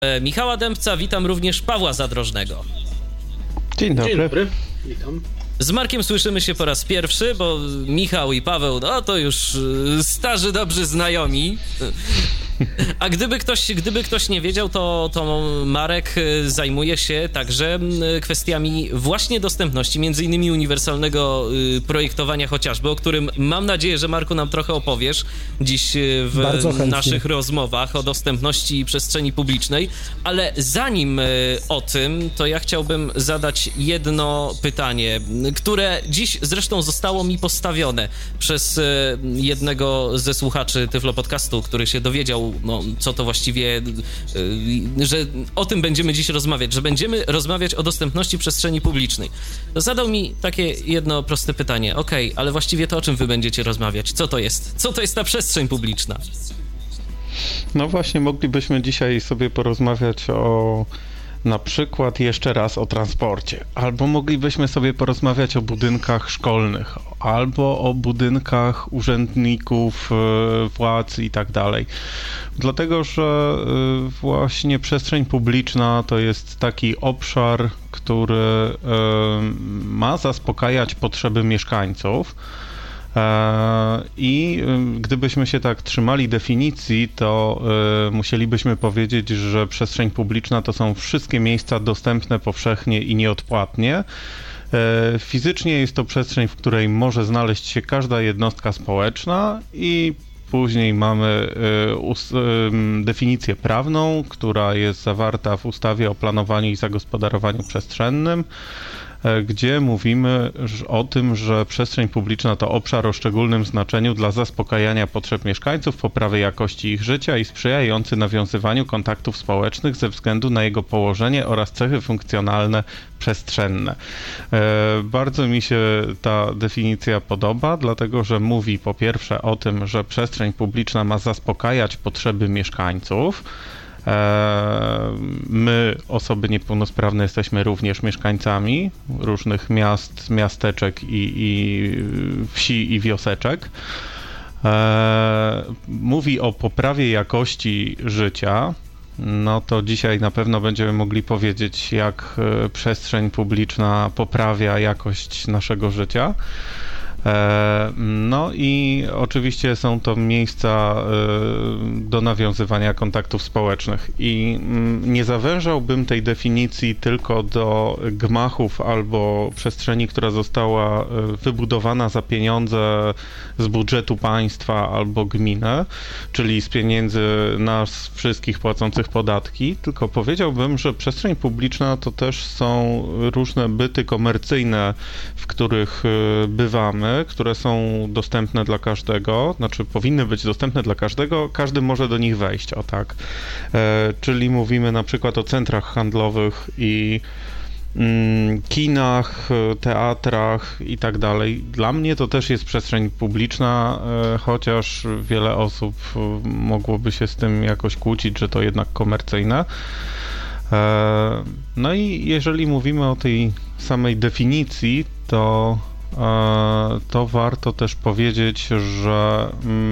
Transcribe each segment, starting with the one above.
Michała Dębca, witam również Pawła Zadrożnego. Dzień dobry. Dzień dobry, witam. Z Markiem słyszymy się po raz pierwszy, bo Michał i Paweł, no to już starzy, dobrzy znajomi. A gdyby ktoś nie wiedział, to Marek zajmuje się także kwestiami właśnie dostępności, między innymi uniwersalnego projektowania chociażby, o którym mam nadzieję, że Marku nam trochę opowiesz dziś w naszych rozmowach o dostępności przestrzeni publicznej. Ale zanim o tym, to ja chciałbym zadać jedno pytanie, które dziś zresztą zostało mi postawione przez jednego ze słuchaczy Tyflo Podcastu, który się dowiedział, co to właściwie, że o tym będziemy dziś rozmawiać, że będziemy rozmawiać o dostępności przestrzeni publicznej. To zadał mi takie jedno proste pytanie. Okej, ale właściwie to o czym wy będziecie rozmawiać? Co to jest? Co to jest ta przestrzeń publiczna? No właśnie, moglibyśmy dzisiaj sobie porozmawiać na przykład jeszcze raz o transporcie, albo moglibyśmy sobie porozmawiać o budynkach szkolnych, albo o budynkach urzędników, władz i tak dalej. Dlatego, że właśnie przestrzeń publiczna to jest taki obszar, który ma zaspokajać potrzeby mieszkańców. I gdybyśmy się tak trzymali definicji, to musielibyśmy powiedzieć, że przestrzeń publiczna to są wszystkie miejsca dostępne powszechnie i nieodpłatnie. Fizycznie jest to przestrzeń, w której może znaleźć się każda jednostka społeczna i później mamy definicję prawną, która jest zawarta w ustawie o planowaniu i zagospodarowaniu przestrzennym, gdzie mówimy o tym, że przestrzeń publiczna to obszar o szczególnym znaczeniu dla zaspokajania potrzeb mieszkańców, poprawy jakości ich życia i sprzyjający nawiązywaniu kontaktów społecznych ze względu na jego położenie oraz cechy funkcjonalne przestrzenne. Bardzo mi się ta definicja podoba, dlatego że mówi po pierwsze o tym, że przestrzeń publiczna ma zaspokajać potrzeby mieszkańców. My, osoby niepełnosprawne, jesteśmy również mieszkańcami różnych miast, miasteczek i wsi i wioseczek. Mówi o poprawie jakości życia. No to dzisiaj na pewno będziemy mogli powiedzieć, jak przestrzeń publiczna poprawia jakość naszego życia. No i oczywiście są to miejsca do nawiązywania kontaktów społecznych i nie zawężałbym tej definicji tylko do gmachów albo przestrzeni, która została wybudowana za pieniądze z budżetu państwa albo gminy, czyli z pieniędzy nas wszystkich płacących podatki, tylko powiedziałbym, że przestrzeń publiczna to też są różne byty komercyjne, w których bywamy, które są dostępne dla każdego, znaczy powinny być dostępne dla każdego, każdy może do nich wejść, o tak. Czyli mówimy na przykład o centrach handlowych i kinach, teatrach i tak dalej. Dla mnie to też jest przestrzeń publiczna, chociaż wiele osób mogłoby się z tym jakoś kłócić, że to jednak komercyjne. No i jeżeli mówimy o tej samej definicji, to warto też powiedzieć, że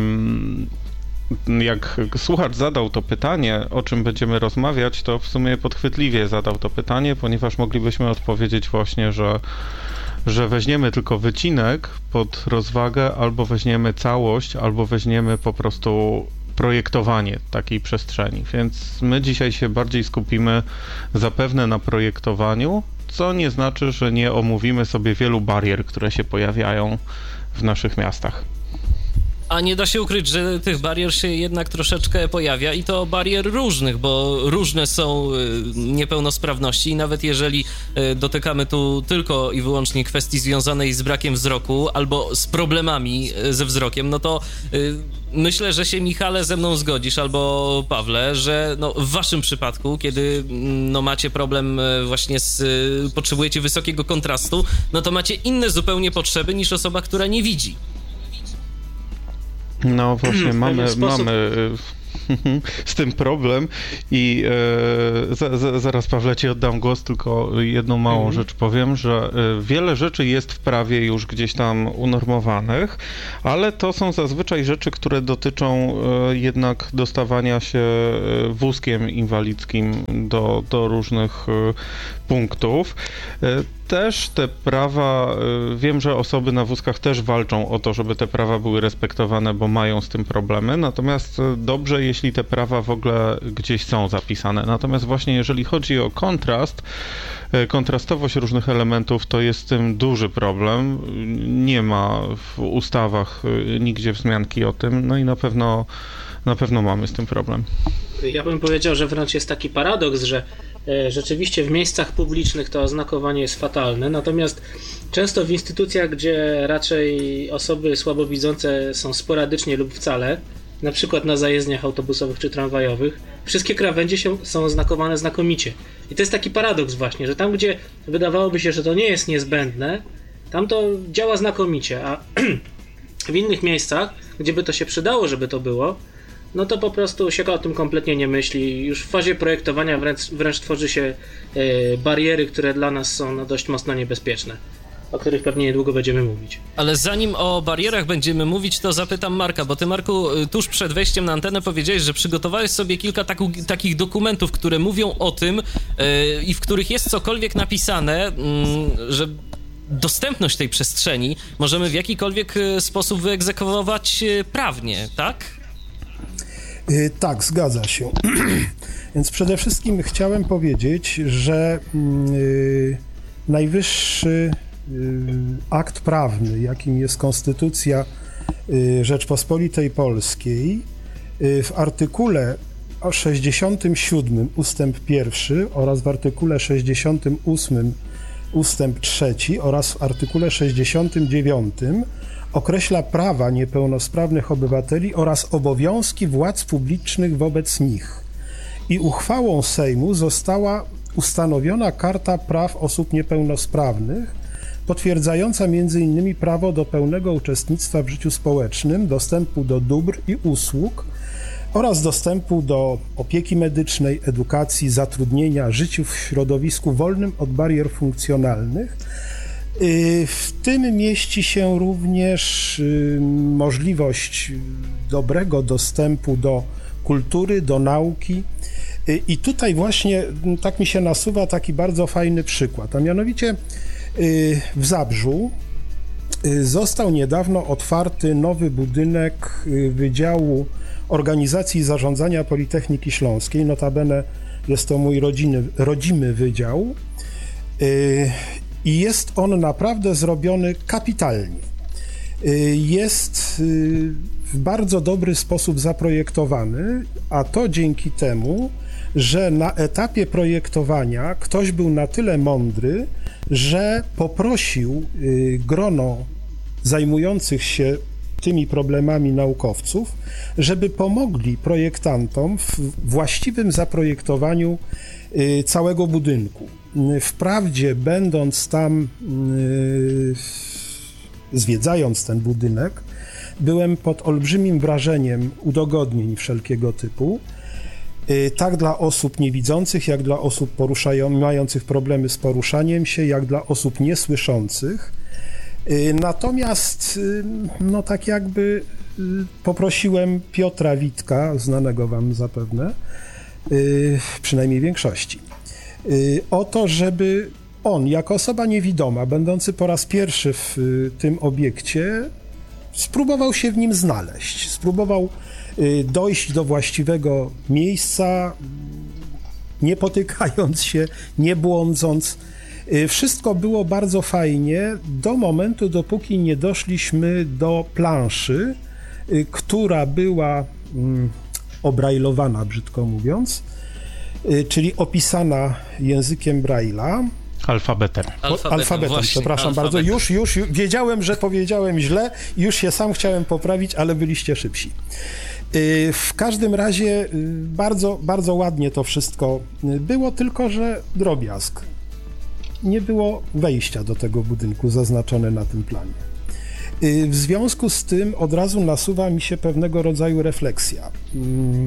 jak słuchacz zadał to pytanie, o czym będziemy rozmawiać, to w sumie podchwytliwie zadał to pytanie, ponieważ moglibyśmy odpowiedzieć właśnie, że weźmiemy tylko wycinek pod rozwagę, albo weźmiemy całość, albo weźmiemy po prostu projektowanie takiej przestrzeni. Więc my dzisiaj się bardziej skupimy zapewne na projektowaniu, co nie znaczy, że nie omówimy sobie wielu barier, które się pojawiają w naszych miastach. A nie da się ukryć, że tych barier się jednak troszeczkę pojawia i to barier różnych, bo różne są niepełnosprawności i nawet jeżeli dotykamy tu tylko i wyłącznie kwestii związanej z brakiem wzroku albo z problemami ze wzrokiem, no to myślę, że się, Michale, ze mną zgodzisz, albo Pawle, że w waszym przypadku, kiedy macie problem właśnie potrzebujecie wysokiego kontrastu, no to macie inne zupełnie potrzeby niż osoba, która nie widzi. No właśnie, mamy z tym problem i zaraz, Pawle, ci oddam głos, tylko jedną małą rzecz powiem, że wiele rzeczy jest w prawie już gdzieś tam unormowanych, ale to są zazwyczaj rzeczy, które dotyczą jednak dostawania się wózkiem inwalidzkim do różnych punktów. Też te prawa, wiem, że osoby na wózkach też walczą o to, żeby te prawa były respektowane, bo mają z tym problemy, natomiast dobrze, jeśli te prawa w ogóle gdzieś są zapisane. Natomiast właśnie jeżeli chodzi o kontrastowość różnych elementów, to jest z tym duży problem. Nie ma w ustawach nigdzie wzmianki o tym, no i na pewno mamy z tym problem. Ja bym powiedział, że wręcz jest taki paradoks, że rzeczywiście w miejscach publicznych to oznakowanie jest fatalne, natomiast często w instytucjach, gdzie raczej osoby słabowidzące są sporadycznie lub wcale, na przykład na zajezdniach autobusowych czy tramwajowych, wszystkie krawędzie są oznakowane znakomicie. I to jest taki paradoks właśnie, że tam, gdzie wydawałoby się, że to nie jest niezbędne, tam to działa znakomicie, a w innych miejscach, gdzie by to się przydało, żeby to było, no to po prostu się o tym kompletnie nie myśli. Już w fazie projektowania wręcz tworzy się bariery, które dla nas są no, dość mocno niebezpieczne, o których pewnie niedługo będziemy mówić. Ale zanim o barierach będziemy mówić, to zapytam Marka, bo ty, Marku, tuż przed wejściem na antenę powiedziałeś, że przygotowałeś sobie kilka takich dokumentów, które mówią o tym i w których jest cokolwiek napisane, że dostępność tej przestrzeni możemy w jakikolwiek sposób wyegzekwować prawnie, tak? Tak, zgadza się. Więc przede wszystkim chciałem powiedzieć, że najwyższy akt prawny, jakim jest Konstytucja Rzeczpospolitej Polskiej, w artykule 67 ustęp 1 oraz w artykule 68 ustęp 3 oraz w artykule 69 określa prawa niepełnosprawnych obywateli oraz obowiązki władz publicznych wobec nich. I uchwałą Sejmu została ustanowiona Karta Praw Osób Niepełnosprawnych, potwierdzająca m.in. prawo do pełnego uczestnictwa w życiu społecznym, dostępu do dóbr i usług oraz dostępu do opieki medycznej, edukacji, zatrudnienia, życiu w środowisku wolnym od barier funkcjonalnych. W tym mieści się również możliwość dobrego dostępu do kultury, do nauki. I tutaj właśnie tak mi się nasuwa taki bardzo fajny przykład, a mianowicie w Zabrzu został niedawno otwarty nowy budynek Wydziału Organizacji i Zarządzania Politechniki Śląskiej, notabene jest to mój rodzimy wydział. I jest on naprawdę zrobiony kapitalnie. Jest w bardzo dobry sposób zaprojektowany, a to dzięki temu, że na etapie projektowania ktoś był na tyle mądry, że poprosił grono zajmujących się tymi problemami naukowców, żeby pomogli projektantom w właściwym zaprojektowaniu całego budynku. Wprawdzie, będąc tam, zwiedzając ten budynek, byłem pod olbrzymim wrażeniem udogodnień wszelkiego typu, tak dla osób niewidzących, jak dla osób mających problemy z poruszaniem się, jak dla osób niesłyszących. Natomiast, no tak jakby poprosiłem Piotra Witka, znanego wam zapewne, przynajmniej większości, o to, żeby on, jako osoba niewidoma, będący po raz pierwszy w tym obiekcie, spróbował się w nim znaleźć, spróbował dojść do właściwego miejsca, nie potykając się, nie błądząc. Wszystko było bardzo fajnie do momentu, dopóki nie doszliśmy do planszy, która była obrajlowana, brzydko mówiąc, czyli opisana językiem Braille'a. Alfabetem, właśnie, przepraszam bardzo. Już wiedziałem, że powiedziałem źle, już się sam chciałem poprawić, ale byliście szybsi. W każdym razie bardzo, bardzo ładnie to wszystko było, tylko że drobiazg. Nie było wejścia do tego budynku zaznaczone na tym planie. W związku z tym od razu nasuwa mi się pewnego rodzaju refleksja.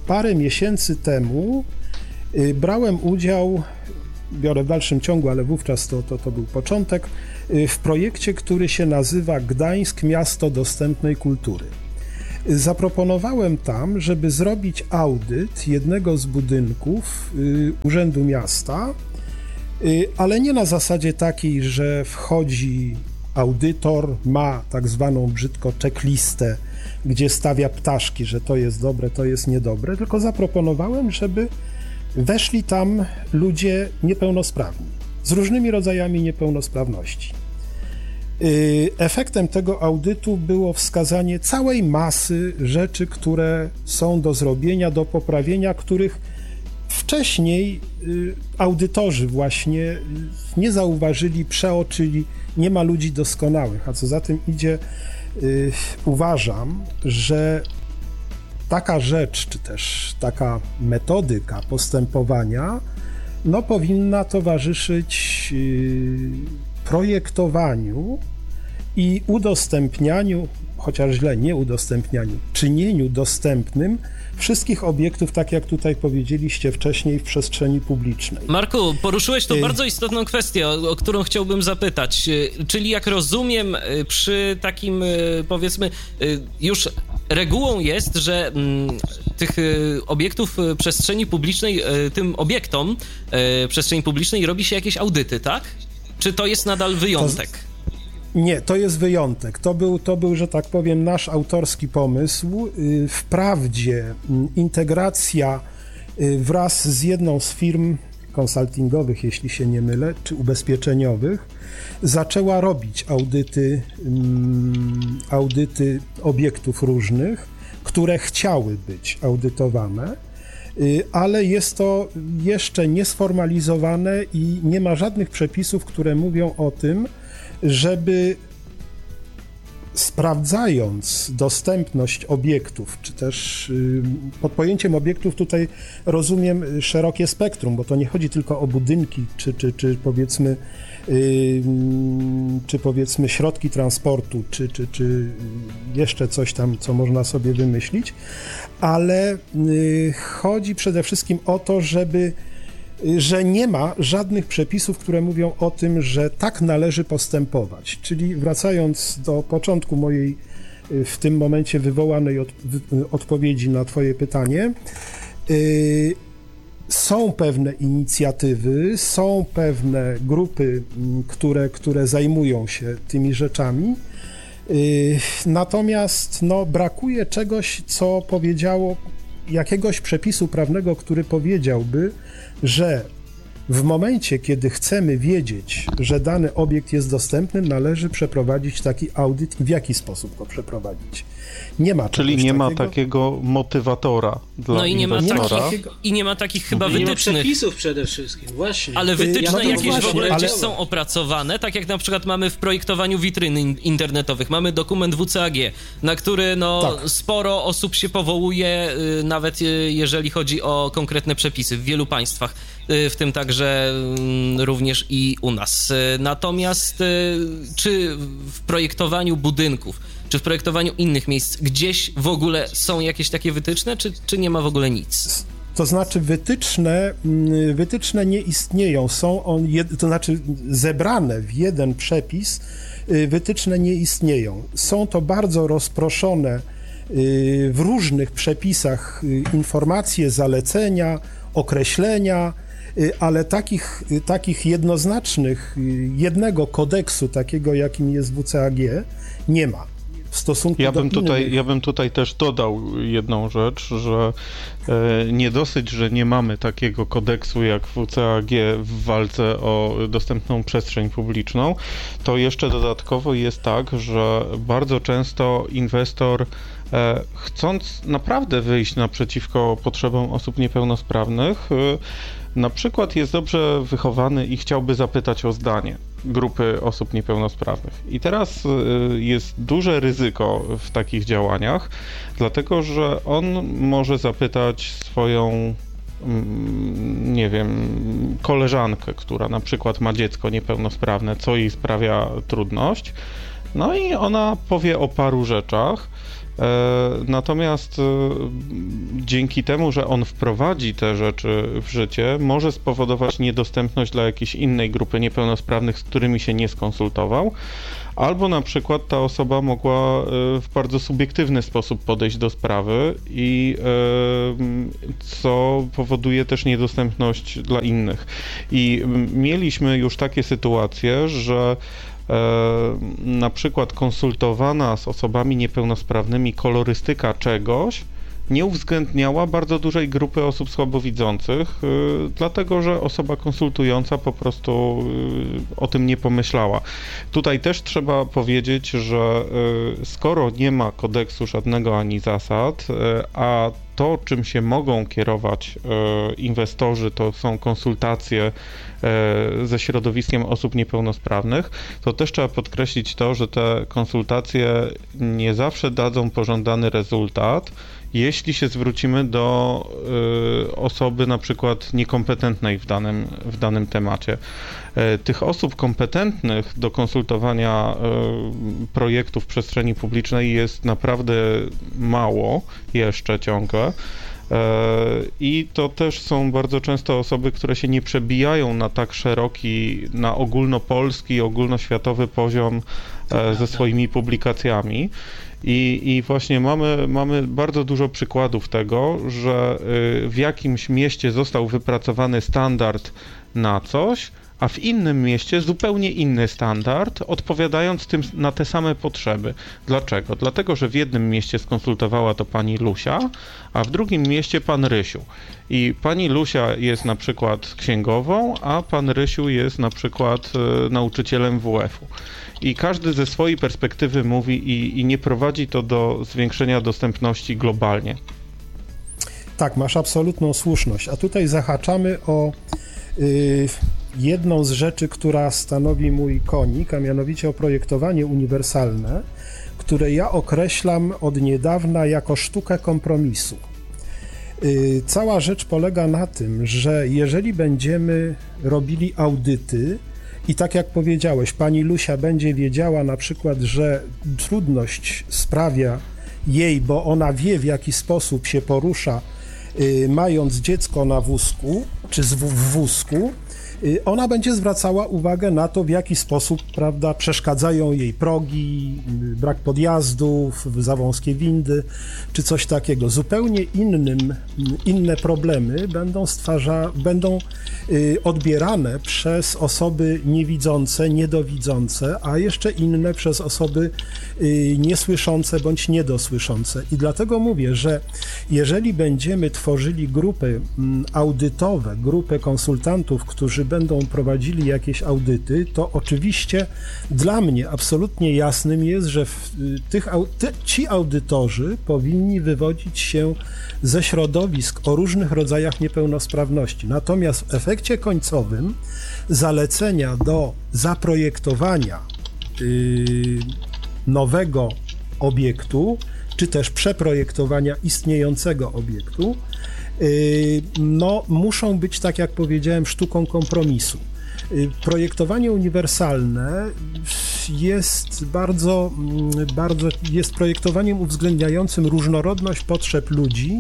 parę miesięcy temu brałem udział, biorę w dalszym ciągu, ale wówczas to był początek, w projekcie, który się nazywa Gdańsk – Miasto Dostępnej Kultury. Zaproponowałem tam, żeby zrobić audyt jednego z budynków Urzędu Miasta, ale nie na zasadzie takiej, że wchodzi audytor, ma tak zwaną brzydko checklistę, gdzie stawia ptaszki, że to jest dobre, to jest niedobre, tylko zaproponowałem, żeby weszli tam ludzie niepełnosprawni, z różnymi rodzajami niepełnosprawności. Efektem tego audytu było wskazanie całej masy rzeczy, które są do zrobienia, do poprawienia, których wcześniej audytorzy właśnie nie zauważyli, przeoczyli. Nie ma ludzi doskonałych, a co za tym idzie, uważam, że taka rzecz, czy też taka metodyka postępowania, no, powinna towarzyszyć projektowaniu i udostępnianiu, chociaż źle, nie udostępnianiu, czynieniu dostępnym wszystkich obiektów, tak jak tutaj powiedzieliście wcześniej, w przestrzeni publicznej. Marku, poruszyłeś tu bardzo istotną kwestię, o którą chciałbym zapytać. Czyli jak rozumiem, przy takim, powiedzmy, już regułą jest, że tych obiektów przestrzeni publicznej, tym obiektom przestrzeni publicznej robi się jakieś audyty, tak? Czy to jest nadal wyjątek? Nie, to jest wyjątek. To był, że tak powiem, nasz autorski pomysł. Wprawdzie integracja wraz z jedną z firm konsultingowych, jeśli się nie mylę, czy ubezpieczeniowych, zaczęła robić audyty obiektów różnych, które chciały być audytowane, ale jest to jeszcze niesformalizowane i nie ma żadnych przepisów, które mówią o tym, żeby sprawdzając dostępność obiektów, czy też pod pojęciem obiektów tutaj rozumiem szerokie spektrum, bo to nie chodzi tylko o budynki, czy powiedzmy środki transportu, czy jeszcze coś tam, co można sobie wymyślić, ale chodzi przede wszystkim o to, że nie ma żadnych przepisów, które mówią o tym, że tak należy postępować. Czyli wracając do początku mojej w tym momencie wywołanej odpowiedzi na twoje pytanie, są pewne inicjatywy, są pewne grupy, które zajmują się tymi rzeczami, natomiast brakuje czegoś, co powiedziało, jakiegoś przepisu prawnego, który powiedziałby, że w momencie, kiedy chcemy wiedzieć, że dany obiekt jest dostępny, należy przeprowadzić taki audyt i w jaki sposób go przeprowadzić. Nie ma Czyli nie ma takiego motywatora dla inwestora. I nie ma takich chyba wytycznych. Nie ma przepisów przede wszystkim, właśnie. Ale wytyczne jakieś w ogóle gdzieś są opracowane, tak jak na przykład mamy w projektowaniu witryn internetowych. Mamy dokument WCAG, na który sporo osób się powołuje, nawet jeżeli chodzi o konkretne przepisy w wielu państwach, w tym także również i u nas. Natomiast czy w projektowaniu budynków, czy w projektowaniu innych miejsc gdzieś w ogóle są jakieś takie wytyczne, czy nie ma w ogóle nic? To znaczy wytyczne nie istnieją, to znaczy zebrane w jeden przepis wytyczne nie istnieją. Są to bardzo rozproszone w różnych przepisach informacje, zalecenia, określenia, ale takich jednoznacznych, jednego kodeksu, takiego jakim jest WCAG, nie ma. W stosunku Ja bym tutaj też dodał jedną rzecz, że nie dosyć, że nie mamy takiego kodeksu jak WCAG w walce o dostępną przestrzeń publiczną, to jeszcze dodatkowo jest tak, że bardzo często inwestor, chcąc naprawdę wyjść naprzeciwko potrzebom osób niepełnosprawnych, na przykład jest dobrze wychowany i chciałby zapytać o zdanie grupy osób niepełnosprawnych. I teraz jest duże ryzyko w takich działaniach, dlatego że on może zapytać swoją, nie wiem, koleżankę, która na przykład ma dziecko niepełnosprawne, co jej sprawia trudność, no i ona powie o paru rzeczach, Natomiast dzięki temu, że on wprowadzi te rzeczy w życie, może spowodować niedostępność dla jakiejś innej grupy niepełnosprawnych, z którymi się nie skonsultował, albo na przykład ta osoba mogła w bardzo subiektywny sposób podejść do sprawy i co powoduje też niedostępność dla innych. I mieliśmy już takie sytuacje, że na przykład konsultowana z osobami niepełnosprawnymi kolorystyka czegoś nie uwzględniała bardzo dużej grupy osób słabowidzących, dlatego że osoba konsultująca po prostu o tym nie pomyślała. Tutaj też trzeba powiedzieć, że skoro nie ma kodeksu żadnego ani zasad, a to, czym się mogą kierować inwestorzy, to są konsultacje ze środowiskiem osób niepełnosprawnych, to też trzeba podkreślić to, że te konsultacje nie zawsze dadzą pożądany rezultat, jeśli się zwrócimy do osoby na przykład niekompetentnej w danym temacie. Tych osób kompetentnych do konsultowania projektów w przestrzeni publicznej jest naprawdę mało jeszcze ciągle. I to też są bardzo często osoby, które się nie przebijają na tak szeroki, na ogólnopolski, ogólnoświatowy poziom ze swoimi publikacjami. I właśnie mamy bardzo dużo przykładów tego, że w jakimś mieście został wypracowany standard na coś, a w innym mieście zupełnie inny standard, odpowiadając tym na te same potrzeby. Dlaczego? Dlatego, że w jednym mieście skonsultowała to pani Lusia, a w drugim mieście pan Rysiu. I pani Lusia jest na przykład księgową, a pan Rysiu jest na przykład nauczycielem WF-u. I każdy ze swojej perspektywy mówi i nie prowadzi to do zwiększenia dostępności globalnie. Tak, masz absolutną słuszność. A tutaj zahaczamy o jedną z rzeczy, która stanowi mój konik, a mianowicie o projektowanie uniwersalne, które ja określam od niedawna jako sztukę kompromisu. Cała rzecz polega na tym, że jeżeli będziemy robili audyty i tak jak powiedziałeś, pani Lusia będzie wiedziała na przykład, że trudność sprawia jej, bo ona wie, w jaki sposób się porusza, mając dziecko na wózku, czy w wózku, ona będzie zwracała uwagę na to, w jaki sposób, prawda, przeszkadzają jej progi, brak podjazdów, za wąskie windy, czy coś takiego. Zupełnie inne problemy będą odbierane przez osoby niewidzące, niedowidzące, a jeszcze inne przez osoby niesłyszące bądź niedosłyszące. I dlatego mówię, że jeżeli będziemy tworzyli grupy audytowe, grupy konsultantów, którzy będą prowadzili jakieś audyty, to oczywiście dla mnie absolutnie jasnym jest, że ci audytorzy powinni wywodzić się ze środowisk o różnych rodzajach niepełnosprawności. Natomiast w efekcie końcowym zalecenia do zaprojektowania nowego obiektu, czy też przeprojektowania istniejącego obiektu, muszą być, tak jak powiedziałem, sztuką kompromisu. Projektowanie uniwersalne jest jest projektowaniem uwzględniającym różnorodność potrzeb ludzi,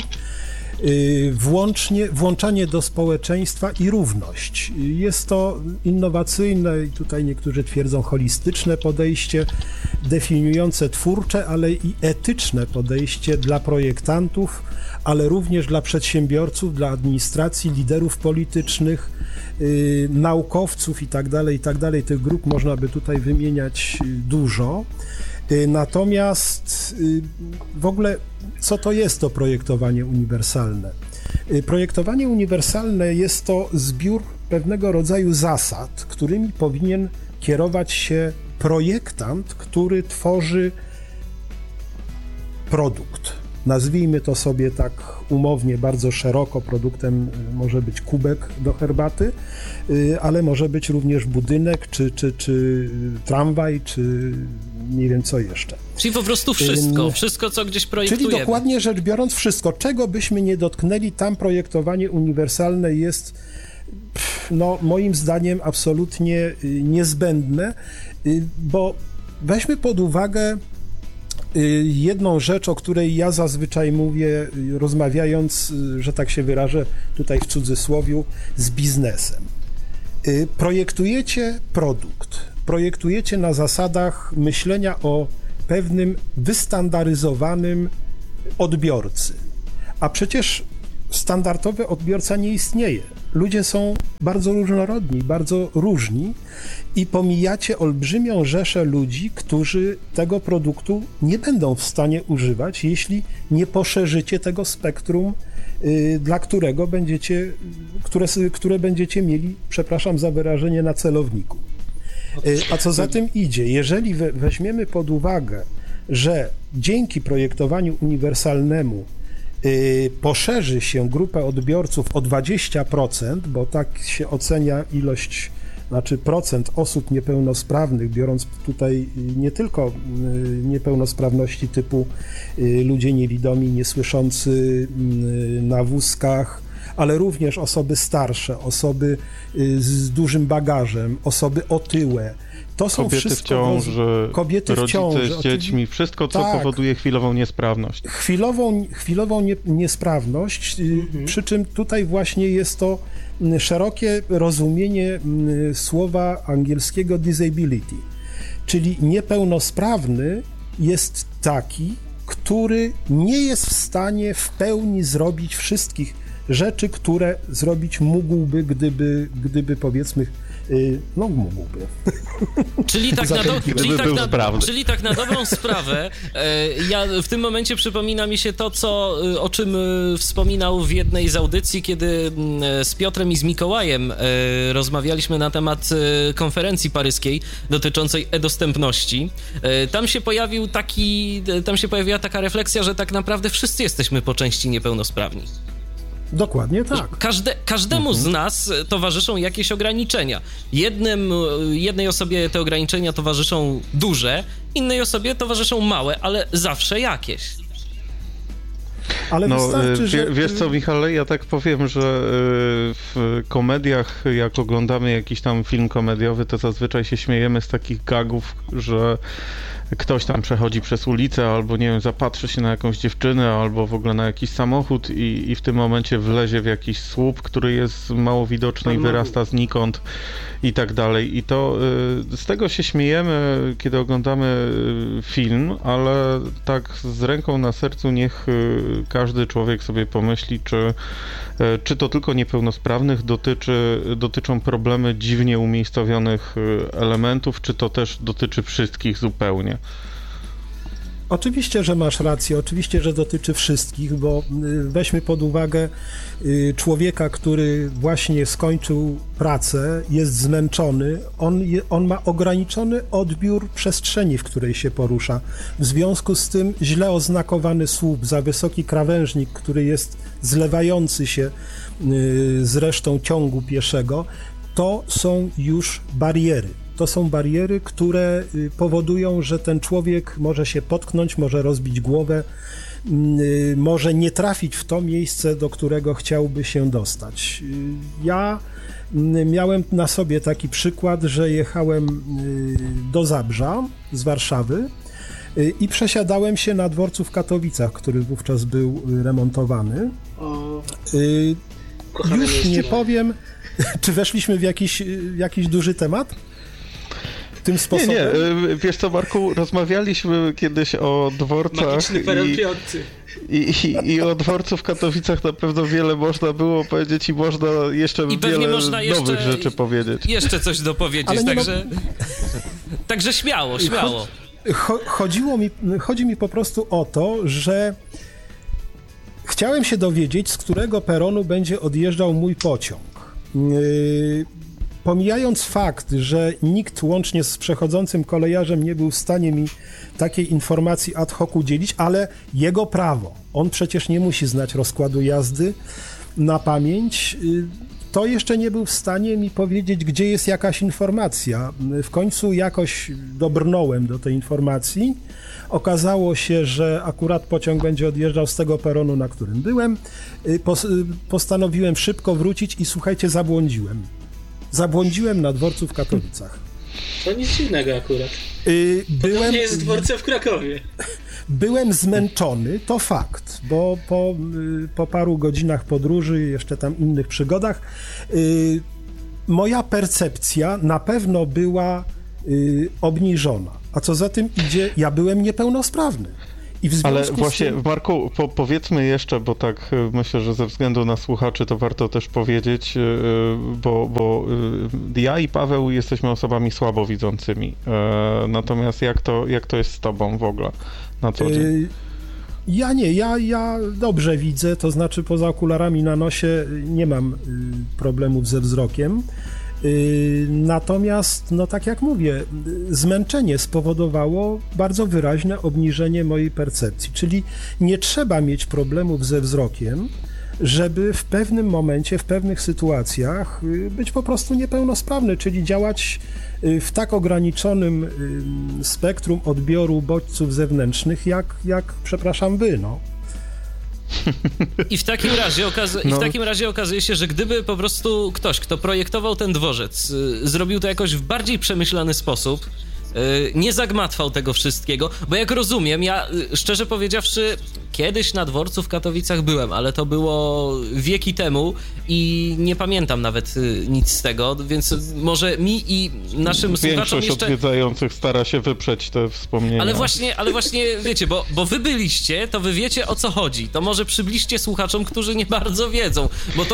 włączanie do społeczeństwa i równość. Jest to innowacyjne i tutaj niektórzy twierdzą holistyczne podejście, definiujące twórcze, ale i etyczne podejście dla projektantów, ale również dla przedsiębiorców, dla administracji, liderów politycznych, naukowców i tak dalej. Tych grup można by tutaj wymieniać dużo. Natomiast w ogóle co to jest to projektowanie uniwersalne? Projektowanie uniwersalne jest to zbiór pewnego rodzaju zasad, którymi powinien kierować się projektant, który tworzy produkt. Nazwijmy to sobie tak umownie, bardzo szeroko. Produktem może być kubek do herbaty, ale może być również budynek, czy tramwaj, czy nie wiem co jeszcze. Czyli po prostu wszystko, co gdzieś projektujemy. Czyli dokładnie rzecz biorąc wszystko, czego byśmy nie dotknęli, tam projektowanie uniwersalne jest moim zdaniem absolutnie niezbędne, bo weźmy pod uwagę jedną rzecz, o której ja zazwyczaj mówię, rozmawiając, że tak się wyrażę, tutaj w cudzysłowiu, z biznesem. Projektujecie produkt, projektujecie na zasadach myślenia o pewnym wystandaryzowanym odbiorcy, a przecież standardowy odbiorca nie istnieje. Ludzie są bardzo różnorodni, bardzo różni i pomijacie olbrzymią rzeszę ludzi, którzy tego produktu nie będą w stanie używać, jeśli nie poszerzycie tego spektrum, dla którego będziecie, które będziecie mieli, przepraszam za wyrażenie, na celowniku. A co za tym idzie, jeżeli weźmiemy pod uwagę, że dzięki projektowaniu uniwersalnemu poszerzy się grupę odbiorców o 20%, bo tak się ocenia ilość, znaczy procent osób niepełnosprawnych, biorąc tutaj nie tylko niepełnosprawności typu ludzie niewidomi, niesłyszący na wózkach, ale również osoby starsze, osoby z dużym bagażem, osoby otyłe. To są kobiety wszystko w ciąży, kobiety rodzice w ciąży, z dziećmi, wszystko, co powoduje chwilową niesprawność. Chwilową niesprawność, przy czym tutaj właśnie jest to szerokie rozumienie słowa angielskiego disability, czyli niepełnosprawny jest taki, który nie jest w stanie w pełni zrobić wszystkich rzeczy, które zrobić mógłby, gdyby powiedzmy, no mógłby. Czyli tak na dobrą sprawę, ja w tym momencie przypomina mi się to, o czym wspominał w jednej z audycji, kiedy z Piotrem i z Mikołajem rozmawialiśmy na temat konferencji paryskiej dotyczącej e-dostępności. Tam się pojawiła taka refleksja, że tak naprawdę wszyscy jesteśmy po części niepełnosprawni. Dokładnie tak. Każdemu z nas towarzyszą jakieś ograniczenia. Jednej osobie te ograniczenia towarzyszą duże, innej osobie towarzyszą małe, ale zawsze jakieś. Ale wystarczy, że... Wiesz co, Michale, ja tak powiem, że w komediach, jak oglądamy jakiś tam film komediowy, to zazwyczaj się śmiejemy z takich gagów, że ktoś tam przechodzi przez ulicę, albo nie wiem, zapatrzy się na jakąś dziewczynę, albo w ogóle na jakiś samochód i w tym momencie wlezie w jakiś słup, który jest mało widoczny i wyrasta znikąd i tak dalej. I to z tego się śmiejemy, kiedy oglądamy film, ale tak z ręką na sercu niech każdy człowiek sobie pomyśli, czy to tylko niepełnosprawnych dotyczą problemy dziwnie umiejscowionych elementów, czy to też dotyczy wszystkich zupełnie. Oczywiście, że masz rację, oczywiście, że dotyczy wszystkich, bo weźmy pod uwagę człowieka, który właśnie skończył pracę, jest zmęczony, on ma ograniczony odbiór przestrzeni, w której się porusza. W związku z tym źle oznakowany słup, za wysoki krawężnik, który jest zlewający się z resztą ciągu pieszego, to są już bariery. To są bariery, które powodują, że ten człowiek może się potknąć, może rozbić głowę, może nie trafić w to miejsce, do którego chciałby się dostać. Ja miałem na sobie taki przykład, że jechałem do Zabrza z Warszawy i przesiadałem się na dworcu w Katowicach, który wówczas był remontowany. Już nie powiem, czy weszliśmy w jakiś duży temat? Tym sposobem? Nie, wiesz co, Marku, rozmawialiśmy kiedyś o dworcach i o dworcu w Katowicach na pewno wiele można było powiedzieć i można jeszcze wiele nowych rzeczy powiedzieć. Jeszcze coś dopowiedzieć, także śmiało. Chodzi mi po prostu o to, że chciałem się dowiedzieć, z którego peronu będzie odjeżdżał mój pociąg. Pomijając fakt, że nikt łącznie z przechodzącym kolejarzem nie był w stanie mi takiej informacji ad hoc udzielić, ale jego prawo. On przecież nie musi znać rozkładu jazdy na pamięć. To jeszcze nie był w stanie mi powiedzieć, gdzie jest jakaś informacja. W końcu jakoś dobrnąłem do tej informacji. Okazało się, że akurat pociąg będzie odjeżdżał z tego peronu, na którym byłem. Postanowiłem szybko wrócić i słuchajcie, Zabłądziłem na dworcu w Katowicach. To nic dziwnego akurat. To nie jest dworce w Krakowie. Byłem zmęczony, to fakt, bo po paru godzinach podróży, jeszcze tam innych przygodach, moja percepcja na pewno była obniżona. A co za tym idzie, ja byłem niepełnosprawny. Ale właśnie, Marku, powiedzmy jeszcze, bo tak myślę, że ze względu na słuchaczy to warto też powiedzieć, bo ja i Paweł jesteśmy osobami słabowidzącymi. Natomiast jak to jest z tobą w ogóle na co dzień? Ja dobrze widzę, to znaczy poza okularami na nosie nie mam problemów ze wzrokiem. Natomiast, no tak jak mówię, zmęczenie spowodowało bardzo wyraźne obniżenie mojej percepcji, czyli nie trzeba mieć problemów ze wzrokiem, żeby w pewnym momencie, w pewnych sytuacjach być po prostu niepełnosprawny, czyli działać w tak ograniczonym spektrum odbioru bodźców zewnętrznych, jak przepraszam, wy, no. I w takim razie okazuje się, że gdyby po prostu ktoś, kto projektował ten dworzec, zrobił to jakoś w bardziej przemyślany sposób, nie zagmatwał tego wszystkiego, bo jak rozumiem, ja szczerze powiedziawszy kiedyś na dworcu w Katowicach byłem, ale to było wieki temu i nie pamiętam nawet nic z tego, więc może mi i naszym słuchaczom Większość jeszcze... odwiedzających stara się wyprzeć te wspomnienia. Ale właśnie wiecie, bo wy byliście, to wy wiecie, o co chodzi. To może przybliżcie słuchaczom, którzy nie bardzo wiedzą, bo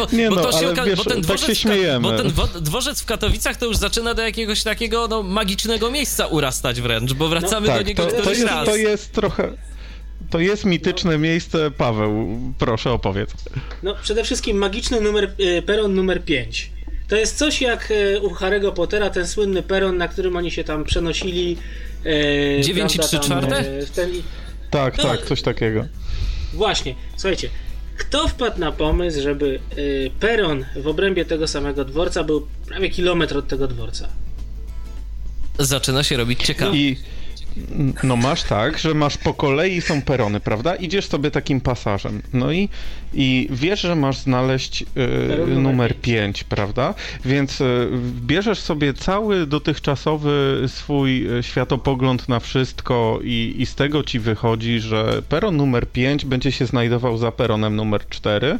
ten dworzec w Katowicach to już zaczyna do jakiegoś takiego magicznego miejsca urastać wręcz, bo wracamy do niego któryś raz. To jest mityczne miejsce. Paweł, proszę opowiedz. No, przede wszystkim magiczny peron numer 5. To jest coś jak u Harry'ego Pottera, ten słynny peron, na którym oni się tam przenosili. 9 i 3/4? Tak, coś takiego. Właśnie, słuchajcie, kto wpadł na pomysł, żeby peron w obrębie tego samego dworca był prawie kilometr od tego dworca? Zaczyna się robić ciekawe. No masz tak, że masz po kolei są perony, prawda? Idziesz sobie takim pasażem, no i wiesz, że masz znaleźć numer 5, prawda? Więc bierzesz sobie cały dotychczasowy swój światopogląd na wszystko i z tego ci wychodzi, że peron numer 5 będzie się znajdował za peronem numer 4,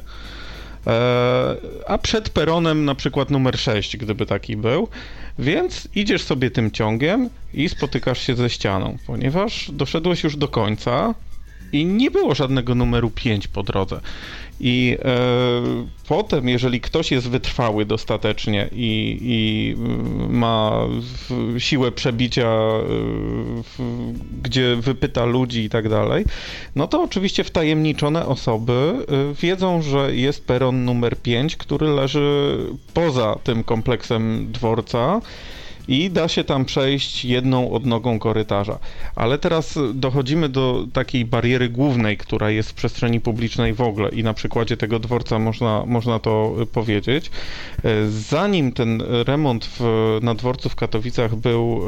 a przed peronem na przykład numer 6, gdyby taki był, więc idziesz sobie tym ciągiem i spotykasz się ze ścianą, ponieważ doszedłeś już do końca i nie było żadnego numeru 5 po drodze. I potem, jeżeli ktoś jest wytrwały dostatecznie i ma siłę przebicia, gdzie wypyta ludzi i tak dalej, no to oczywiście wtajemniczone osoby wiedzą, że jest peron numer 5, który leży poza tym kompleksem dworca, i da się tam przejść jedną odnogą korytarza. Ale teraz dochodzimy do takiej bariery głównej, która jest w przestrzeni publicznej w ogóle i na przykładzie tego dworca można to powiedzieć. Zanim ten remont na dworcu w Katowicach był,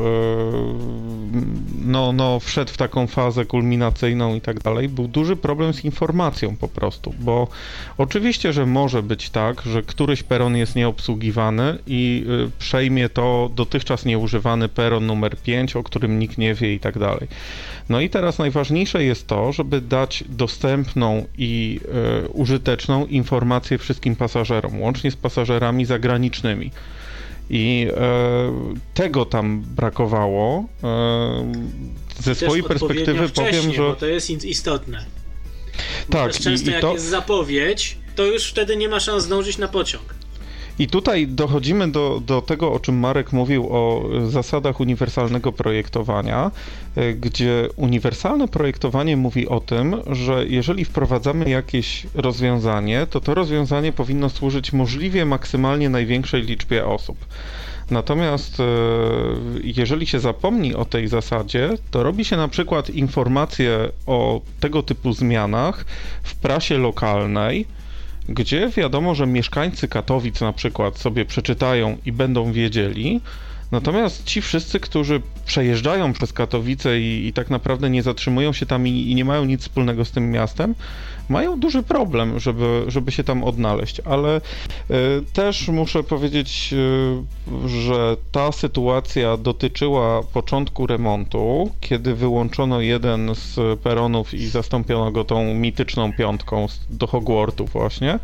wszedł w taką fazę kulminacyjną i tak dalej, był duży problem z informacją po prostu, bo oczywiście, że może być tak, że któryś peron jest nieobsługiwany i przejmie to dotychczas nieużywany peron numer 5, o którym nikt nie wie i tak dalej. No i teraz najważniejsze jest to, żeby dać dostępną i użyteczną informację wszystkim pasażerom, łącznie z pasażerami zagranicznymi. I tego tam brakowało. Ze swojej perspektywy powiem, że... bo to jest istotne. Tak, często jak jest zapowiedź, to już wtedy nie ma szans zdążyć na pociąg. I tutaj dochodzimy do tego, o czym Marek mówił, o zasadach uniwersalnego projektowania, gdzie uniwersalne projektowanie mówi o tym, że jeżeli wprowadzamy jakieś rozwiązanie, to rozwiązanie powinno służyć możliwie maksymalnie największej liczbie osób. Natomiast jeżeli się zapomni o tej zasadzie, to robi się na przykład informacje o tego typu zmianach w prasie lokalnej, gdzie wiadomo, że mieszkańcy Katowic na przykład sobie przeczytają i będą wiedzieli, Natomiast ci wszyscy, którzy przejeżdżają przez Katowice i tak naprawdę nie zatrzymują się tam i nie mają nic wspólnego z tym miastem, mają duży problem, żeby się tam odnaleźć, ale też muszę powiedzieć, że ta sytuacja dotyczyła początku remontu, kiedy wyłączono jeden z peronów i zastąpiono go tą mityczną piątką do Hogwartu właśnie.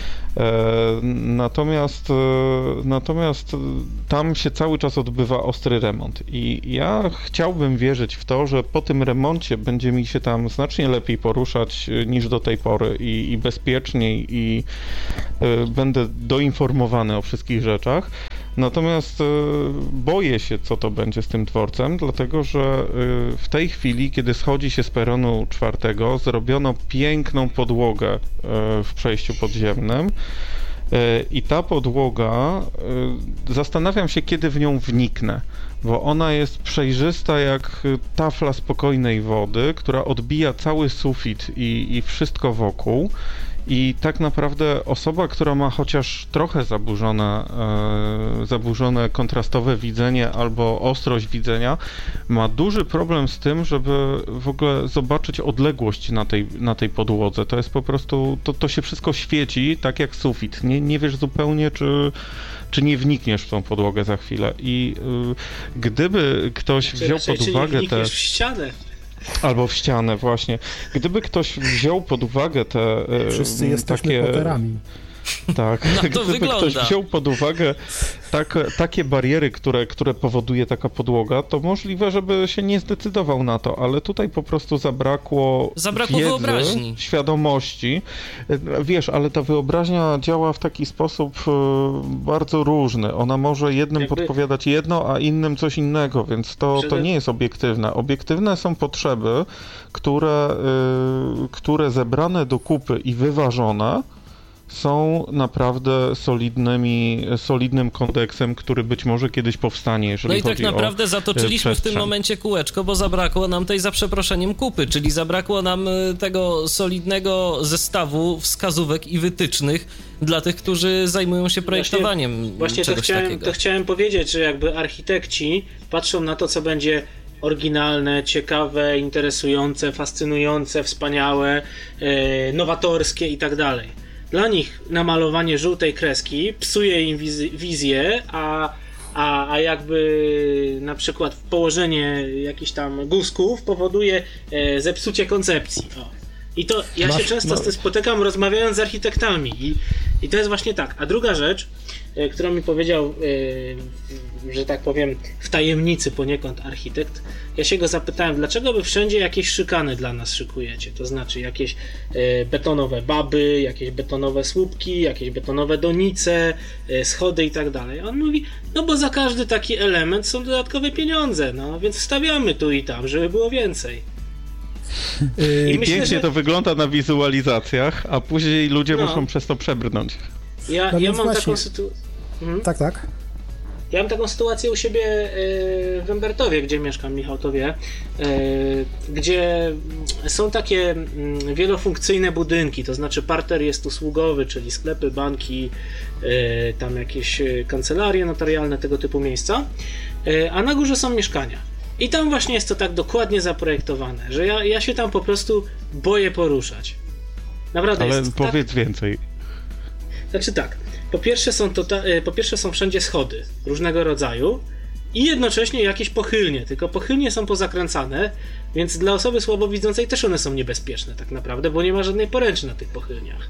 Natomiast tam się cały czas odbywa ostry remont i ja chciałbym wierzyć w to, że po tym remoncie będzie mi się tam znacznie lepiej poruszać niż do tej pory i bezpieczniej i będę doinformowany o wszystkich rzeczach. Natomiast boję się, co to będzie z tym dworcem, dlatego że w tej chwili, kiedy schodzi się z peronu 4, zrobiono piękną podłogę w przejściu podziemnym i ta podłoga, zastanawiam się, kiedy w nią wniknę, bo ona jest przejrzysta jak tafla spokojnej wody, która odbija cały sufit i wszystko wokół. I tak naprawdę osoba, która ma chociaż trochę zaburzone kontrastowe widzenie albo ostrość widzenia, ma duży problem z tym, żeby w ogóle zobaczyć odległość na tej podłodze. To jest po prostu, to się wszystko świeci tak jak sufit. Nie wiesz zupełnie, czy nie wnikniesz w tą podłogę za chwilę. I gdyby ktoś wziął pod uwagę te... w ścianę. Albo w ścianę, właśnie. Gdyby ktoś wziął pod uwagę te wszyscy jesteśmy Potterami. Tak, gdyby ktoś wziął pod uwagę takie bariery, które powoduje taka podłoga, to możliwe, żeby się nie zdecydował na to, ale tutaj po prostu zabrakło wiedzy, wyobraźni, świadomości. Wiesz, ale ta wyobraźnia działa w taki sposób bardzo różny. Ona może jednym podpowiadać jedno, a innym coś innego, więc to nie jest obiektywne. Obiektywne są potrzeby, które zebrane do kupy i wyważone są naprawdę solidnym kodeksem, który być może kiedyś powstanie, jeżeli chodzi o... No i tak naprawdę zatoczyliśmy w tym momencie kółeczko, bo zabrakło nam tej, za przeproszeniem, kupy, czyli zabrakło nam tego solidnego zestawu wskazówek i wytycznych dla tych, którzy zajmują się projektowaniem czegoś takiego. To chciałem powiedzieć, że jakby architekci patrzą na to, co będzie oryginalne, ciekawe, interesujące, fascynujące, wspaniałe, nowatorskie i tak dalej. Dla nich namalowanie żółtej kreski psuje im wizję, a jakby na przykład położenie jakichś tam guzków powoduje zepsucie koncepcji. I to ja się często z tym spotykam, rozmawiając z architektami i to jest właśnie tak. A druga rzecz, którą mi powiedział, że tak powiem, w tajemnicy poniekąd architekt, ja się go zapytałem, dlaczego wy wszędzie jakieś szykany dla nas szykujecie, to znaczy jakieś betonowe baby, jakieś betonowe słupki, jakieś betonowe donice, schody i tak dalej. On mówi, no bo za każdy taki element są dodatkowe pieniądze, no więc wstawiamy tu i tam, żeby było więcej. I myślę, pięknie to wygląda na wizualizacjach, a później ludzie muszą przez to przebrnąć. Ja mam taką sytuację. Tak. Ja mam taką sytuację u siebie w Embertowie, gdzie mieszkam, Michał to wie, gdzie są takie wielofunkcyjne budynki, to znaczy parter jest usługowy, czyli sklepy, banki, tam jakieś kancelarie notarialne, tego typu miejsca, a na górze są mieszkania. I tam właśnie jest to tak dokładnie zaprojektowane, że ja się tam po prostu boję poruszać. Naprawdę. Ale jest powiedz więcej. Znaczy tak, po pierwsze są wszędzie schody różnego rodzaju i jednocześnie jakieś pochylnie, tylko pochylnie są pozakręcane, więc dla osoby słabowidzącej też one są niebezpieczne tak naprawdę, bo nie ma żadnej poręczy na tych pochylniach.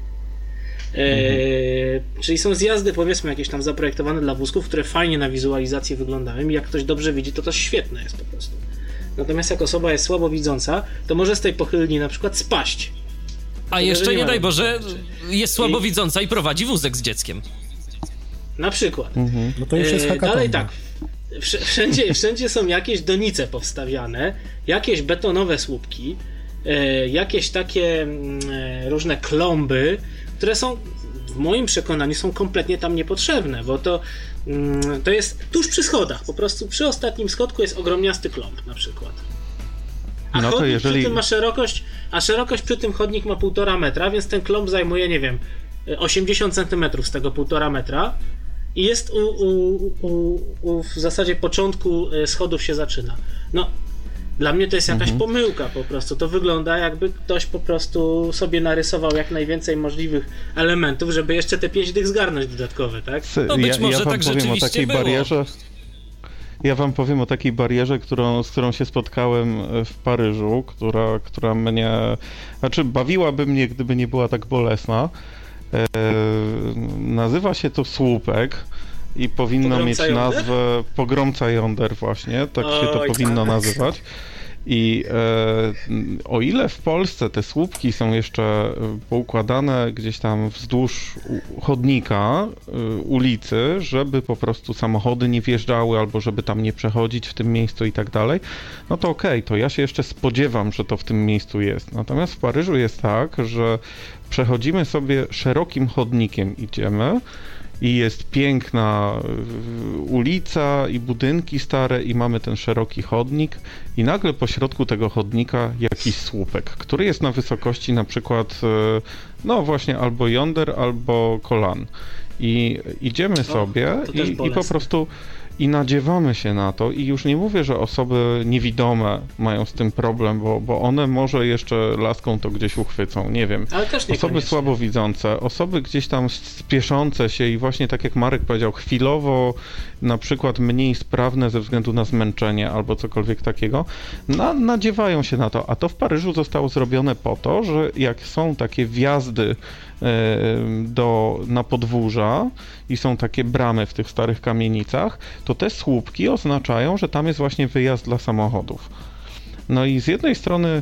Czyli są zjazdy, powiedzmy, jakieś tam zaprojektowane dla wózków, które fajnie na wizualizacji wyglądają i jak ktoś dobrze widzi, to świetne jest po prostu. Natomiast jak osoba jest słabowidząca, to może z tej pochylni na przykład spaść. A jeszcze nie daj Boże, jest słabowidząca i prowadzi wózek z dzieckiem. Na przykład. No to już jest hakatomba. Dalej tak, wszędzie są jakieś donice powstawiane, jakieś betonowe słupki, jakieś takie różne klomby, które są, w moim przekonaniu, są kompletnie tam niepotrzebne, bo to jest tuż przy schodach, po prostu przy ostatnim schodku jest ogromniasty klomb na przykład. A no to chodnik przy tym ma szerokość, a szerokość przy tym chodnik ma 1,5 metra, więc ten klomb zajmuje, nie wiem, 80 cm z tego 1,5 metra i jest w zasadzie początku schodów się zaczyna. No, dla mnie to jest jakaś pomyłka po prostu. To wygląda, jakby ktoś po prostu sobie narysował jak najwięcej możliwych elementów, żeby jeszcze te 5 dych zgarnąć dodatkowe, tak? No być może tak rzeczywiście było. Ja wam powiem o takiej barierze, z którą się spotkałem w Paryżu, która mnie... Znaczy, bawiłaby mnie, gdyby nie była tak bolesna. Nazywa się to słupek i powinno mieć nazwę Pogromca Jąder właśnie, tak się to powinno nazywać. I o ile w Polsce te słupki są jeszcze poukładane gdzieś tam wzdłuż chodnika, ulicy, żeby po prostu samochody nie wjeżdżały albo żeby tam nie przechodzić w tym miejscu i tak dalej, no to okej, to ja się jeszcze spodziewam, że to w tym miejscu jest. Natomiast w Paryżu jest tak, że przechodzimy sobie szerokim chodnikiem, idziemy, i jest piękna ulica i budynki stare i mamy ten szeroki chodnik i nagle po środku tego chodnika jakiś słupek, który jest na wysokości na przykład no właśnie albo Yonder, albo Kolan. I idziemy sobie i po prostu i nadziewamy się na to i już nie mówię, że osoby niewidome mają z tym problem, bo one może jeszcze laską to gdzieś uchwycą, nie wiem. Ale też osoby słabowidzące, osoby gdzieś tam spieszące się i właśnie tak jak Marek powiedział, chwilowo na przykład mniej sprawne ze względu na zmęczenie albo cokolwiek takiego, nadziewają się na to. A to w Paryżu zostało zrobione po to, że jak są takie wjazdy na podwórza i są takie bramy w tych starych kamienicach, to te słupki oznaczają, że tam jest właśnie wyjazd dla samochodów. No i z jednej strony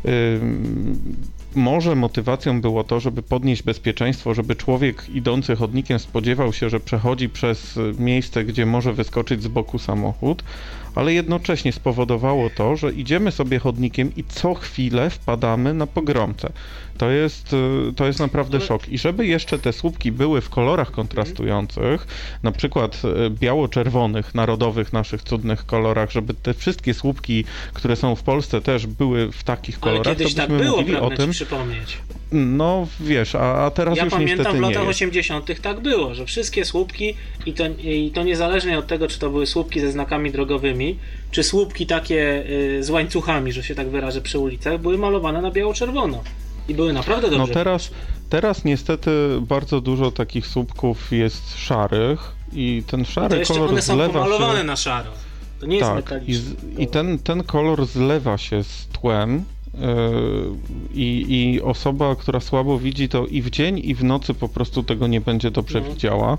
może motywacją było to, żeby podnieść bezpieczeństwo, żeby człowiek idący chodnikiem spodziewał się, że przechodzi przez miejsce, gdzie może wyskoczyć z boku samochód, ale jednocześnie spowodowało to, że idziemy sobie chodnikiem i co chwilę wpadamy na pogromcę. To jest naprawdę szok. I żeby jeszcze te słupki były w kolorach kontrastujących, na przykład biało-czerwonych, narodowych naszych cudnych kolorach, żeby te wszystkie słupki, które są w Polsce też były w takich kolorach, ale kiedyś to byśmy tak było, mówili o tym. Przypomnieć. No wiesz, a teraz już niestety nie jest. Ja pamiętam w latach 80. tak było, że wszystkie słupki i to niezależnie od tego, czy to były słupki ze znakami drogowymi, czy słupki takie z łańcuchami, że się tak wyrażę, przy ulicach, były malowane na biało-czerwono. I były naprawdę dobrze. No teraz niestety bardzo dużo takich słupków jest szarych i ten szary kolor one są zlewa pomalowane się... na szaro. To nie jest metaliczny. I ten kolor zlewa się z tłem i osoba, która słabo widzi, to i w dzień, i w nocy po prostu tego nie będzie dobrze widziała.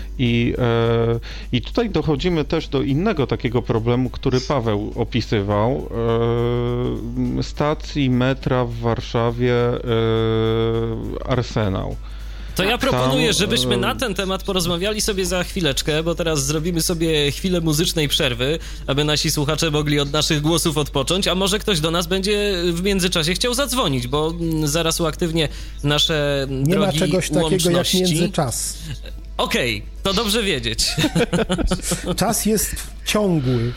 I tutaj dochodzimy też do innego takiego problemu, który Paweł opisywał. Stacji metra w Warszawie Arsenał. To ja proponuję, żebyśmy na ten temat porozmawiali sobie za chwileczkę, bo teraz zrobimy sobie chwilę muzycznej przerwy, aby nasi słuchacze mogli od naszych głosów odpocząć, a może ktoś do nas będzie w międzyczasie chciał zadzwonić, bo zaraz uaktywnię nasze drogi łączności. Nie ma czegoś takiego jak międzyczas. Okej, to dobrze wiedzieć. Czas jest ciągły.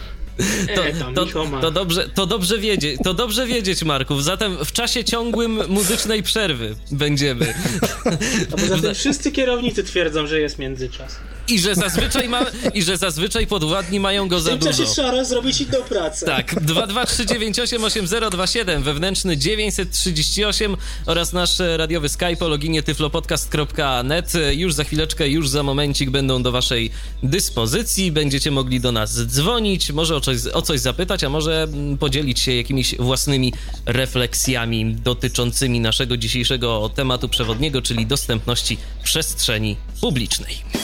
To dobrze wiedzieć, Marków. Zatem w czasie ciągłym muzycznej przerwy będziemy. A poza tym wszyscy kierownicy twierdzą, że jest międzyczas. I że zazwyczaj po 2 dni mają go za dużo. W tym czasie trzeba zrobić inną pracę. Tak, 223988027, wewnętrzny 938 oraz nasz radiowy Skype o loginie tyflopodcast.net. Już za chwileczkę, już za momencik będą do waszej dyspozycji. Będziecie mogli do nas dzwonić, może o coś zapytać, a może podzielić się jakimiś własnymi refleksjami dotyczącymi naszego dzisiejszego tematu przewodniego, czyli dostępności przestrzeni publicznej.